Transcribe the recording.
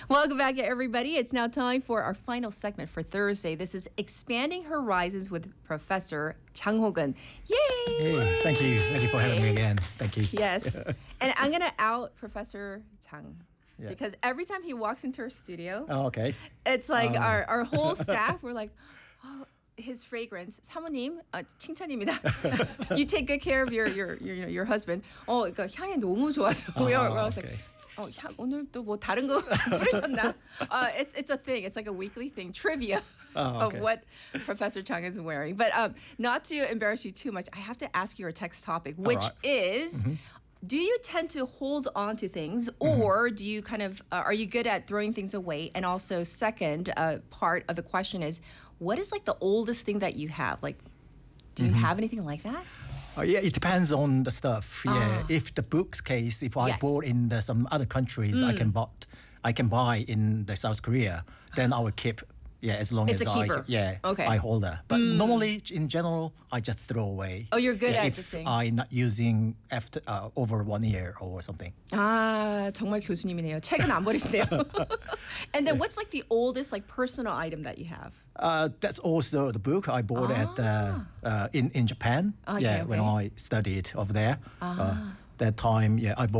Welcome back, everybody. It's now time for our final segment for Thursday. This is Expanding Horizons with Professor Chang Ho-gun. Yay! Hey, thank you. Thank you for having me again. Thank you. Yes. And I'm going to out Professor Chang. Yeah. Because every time he walks into our studio, Oh, okay. it's like our whole staff, we're like, oh, his fragrance, 사모님, 칭찬입니다. You take good care of your husband. 그러니까 향이 너무 좋아서 we're always like, 오늘 또 뭐 다른 거 부르셨나? It's a thing. It's like a weekly thing, trivia of what Professor Chang is wearing. But not to embarrass you too much, I have to ask you our text topic, which is. Do you tend to hold on to things, or do you kind of are you good at throwing things away? And also, second part of the question is, what is like the oldest thing that you have? Like, do you have anything like that? Yeah, it depends on the stuff. Yeah, if the books case, if I bought in some other countries, I can buy in the South Korea, then I will keep. Yeah, as long It's as a keeper. I hold her. But normally, in general, I just throw away. Oh, you're good at if just saying. I'm not using after over 1 year or something. 정말 교수님이네요. 책은 안 버리시네요. And then what's like the oldest like personal item that you have? That's also the book I bought at in Japan. When I studied over there. That time, I bought.